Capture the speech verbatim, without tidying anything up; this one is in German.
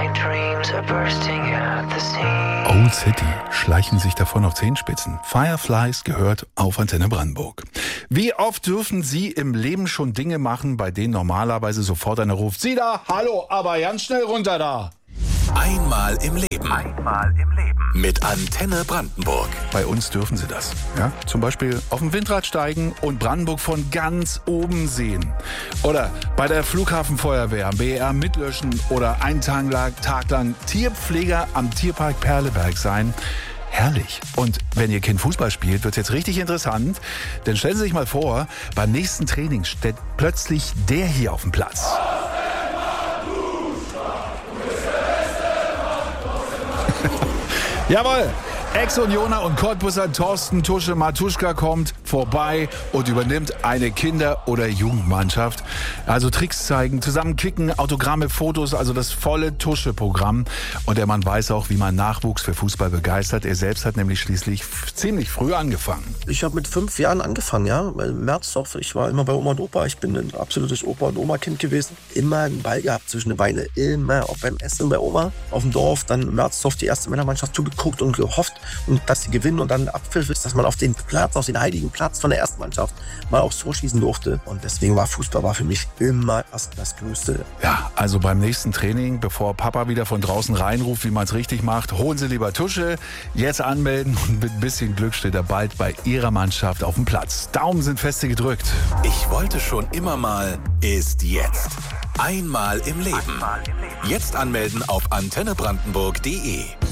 Old City schleichen sich davon auf Zehenspitzen. Fireflies gehört auf Antenne Brandenburg. Wie oft dürfen Sie im Leben schon Dinge machen, bei denen normalerweise sofort einer ruft, Sie da, hallo, aber ganz schnell runter da. Einmal im Leben. Einmal im Leben. Mit Antenne Brandenburg. Bei uns dürfen Sie das. Ja? Zum Beispiel auf dem Windrad steigen und Brandenburg von ganz oben sehen. Oder bei der Flughafenfeuerwehr am B E R mitlöschen oder einen Tag lang, Tag lang Tierpfleger am Tierpark Perleberg sein. Herrlich. Und wenn Ihr Kind Fußball spielt, wird es jetzt richtig interessant. Denn stellen Sie sich mal vor, beim nächsten Training steht plötzlich der hier auf dem Platz. Jawohl! Ex-Unioner und Cottbusser Thorsten Tusche Matuschka kommt vorbei und übernimmt eine Kinder- oder Jugendmannschaft. Also Tricks zeigen, zusammen kicken, Autogramme, Fotos, also das volle Tusche-Programm. Und der Mann weiß auch, wie man Nachwuchs für Fußball begeistert. Er selbst hat nämlich schließlich f- ziemlich früh angefangen. Ich habe mit fünf Jahren angefangen, ja. Im März doch. Ich war immer bei Oma und Opa. Ich bin ein absolutes Opa- und Oma-Kind gewesen. Immer einen Ball gehabt zwischen den Beinen. Immer. Auch beim Essen bei Oma auf dem Dorf. Dann im März doch die erste Männermannschaft zugeguckt und gehofft, und dass sie gewinnen und dann Abpfiff ist, dass man auf den Platz, auf den heiligen Platz von der ersten Mannschaft mal aufs Tor schießen durfte. Und deswegen war Fußball war für mich immer das, das Größte. Ja, also beim nächsten Training, bevor Papa wieder von draußen reinruft, wie man es richtig macht, holen Sie lieber Tusche, jetzt anmelden und mit ein bisschen Glück steht er bald bei Ihrer Mannschaft auf dem Platz. Daumen sind feste gedrückt. Ich wollte schon immer mal, ist jetzt. Einmal im Leben. Jetzt anmelden auf antenne brandenburg punkt de.